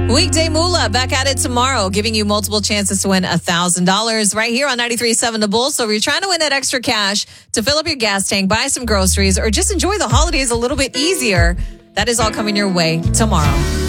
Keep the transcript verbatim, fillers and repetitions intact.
Weekday Moolah back at it tomorrow, giving you multiple chances to win one thousand dollars right here on ninety-three point seven The Bull. So if you're trying to win that extra cash to fill up your gas tank, buy some groceries, or just enjoy the holidays a little bit easier, that is all coming your way tomorrow.